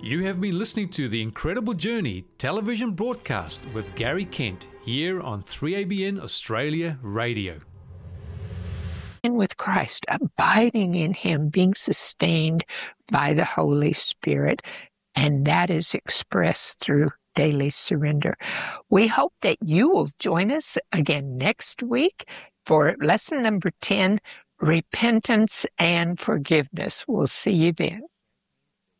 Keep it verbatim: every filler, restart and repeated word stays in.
You have been listening to the Incredible Journey television broadcast with Gary Kent here on three A B N Australia Radio. And with Christ, abiding in Him, being sustained by the Holy Spirit, and that is expressed through daily surrender. We hope that you will join us again next week for lesson number ten, Repentance and Forgiveness. We'll see you then.